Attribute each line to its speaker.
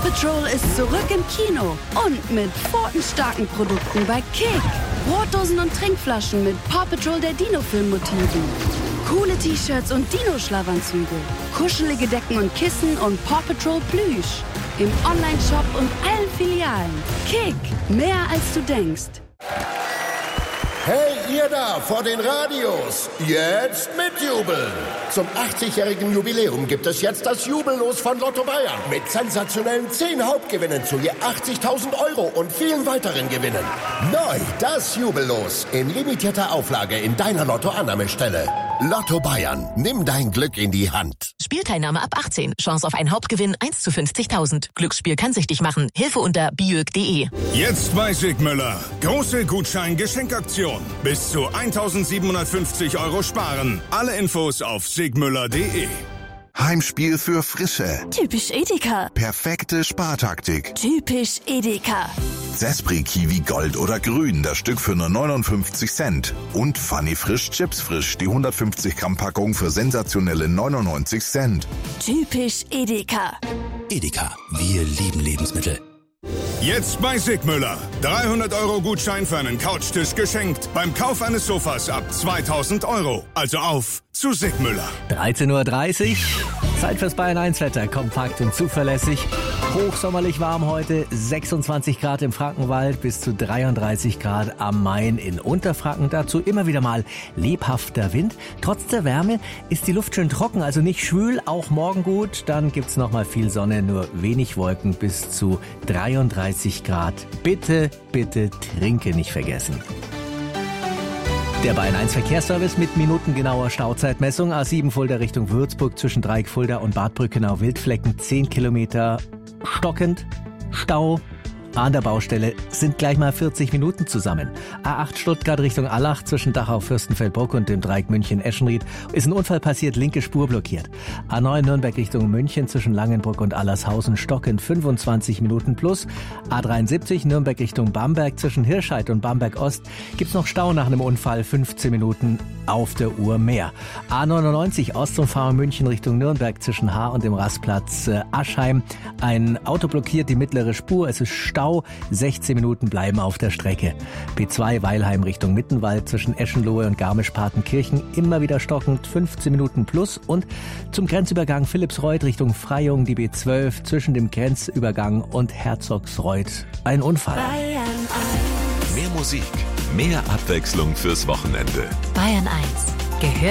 Speaker 1: Patrol ist zurück im Kino und mit pfotenstarken Produkten bei Kick. Brotdosen und Trinkflaschen mit Paw Patrol der Dino-Film-Motiven. Coole T-Shirts und Dino-Schlafanzüge. Kuschelige Decken und Kissen und Paw Patrol Plüsch. Im Online-Shop und allen Filialen. Kick, mehr als du denkst.
Speaker 2: Hey, ihr da vor den Radios, jetzt mitjubeln! Zum 80-jährigen Jubiläum gibt es jetzt das Jubellos von Lotto Bayern mit sensationellen 10 Hauptgewinnen zu je 80.000 Euro und vielen weiteren Gewinnen. Neu das Jubellos in limitierter Auflage in deiner Lotto-Annahmestelle. Lotto Bayern, nimm dein Glück in die Hand.
Speaker 3: Spielteilnahme ab 18. Chance auf einen Hauptgewinn 1 zu 50.000. Glücksspiel kann süchtig machen. Hilfe unter biög.de.
Speaker 4: Jetzt bei Sigmüller. Große Gutschein-Geschenkaktion. Bis zu 1.750 Euro sparen. Alle Infos auf sigmüller.de.
Speaker 5: Heimspiel für Frische.
Speaker 6: Typisch Edeka.
Speaker 5: Perfekte Spartaktik.
Speaker 6: Typisch Edeka.
Speaker 5: Sespri Kiwi Gold oder Grün, das Stück für nur 59 Cent. Und Funny Frisch Chips Frisch, die 150 Gramm Packung für sensationelle 99 Cent.
Speaker 6: Typisch Edeka.
Speaker 7: Edeka, wir lieben Lebensmittel.
Speaker 4: Jetzt bei Sigmüller. 300 Euro Gutschein für einen Couchtisch geschenkt. Beim Kauf eines Sofas ab 2.000 Euro. Also auf zu Sigmüller.
Speaker 8: 13.30 Uhr. Zeit fürs Bayern 1 Wetter. Kompakt und zuverlässig. Hochsommerlich warm heute. 26 Grad im Frankenwald bis zu 33 Grad am Main in Unterfranken. Dazu immer wieder mal lebhafter Wind. Trotz der Wärme ist die Luft schön trocken, also nicht schwül. Auch morgen gut. Dann gibt's noch mal viel Sonne, nur wenig Wolken bis zu 33 Grad. Bitte, bitte Trinke nicht vergessen. Der Bayern 1 Verkehrsservice mit minutengenauer Stauzeitmessung. A7 Fulda Richtung Würzburg zwischen Dreieck Fulda und Bad Brückenau Wildflecken 10 Kilometer stockend. Stau an der Baustelle sind gleich mal 40 Minuten zusammen. A8 Stuttgart Richtung Allach zwischen Dachau, Fürstenfeldbruck und dem Dreieck München-Eschenried ist ein Unfall passiert, linke Spur blockiert. A9 Nürnberg Richtung München zwischen Langenbrück und Allershausen stockend 25 Minuten plus. A73 Nürnberg Richtung Bamberg zwischen Hirscheid und Bamberg Ost gibt's noch Stau nach einem Unfall, 15 Minuten auf der Uhr mehr. A99 Ostumfahrung München Richtung Nürnberg zwischen Haar und dem Rastplatz Aschheim. Ein Auto blockiert die mittlere Spur, es ist Stau. 16 Minuten bleiben auf der Strecke. B2 Weilheim Richtung Mittenwald zwischen Eschenlohe und Garmisch-Partenkirchen immer wieder stockend 15 Minuten plus und zum Grenzübergang Philippsreuth Richtung Freyung die B12 zwischen dem Grenzübergang und Herzogsreuth ein Unfall.
Speaker 6: Bayern 1.
Speaker 9: Mehr Musik, mehr Abwechslung fürs Wochenende.
Speaker 3: Bayern 1 gehört